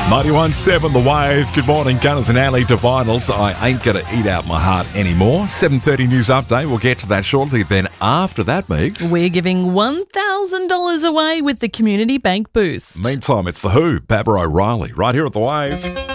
91.7 The Wave. Good morning, Gunners and Alley to Vitals. I ain't going to eat out my heart anymore. 7:30 news update. We'll get to that shortly. Then after that, Megs, we're giving $1,000 away with the Community Bank Boost. Meantime, it's The Who, Barbara O'Reilly, right here at The Wave.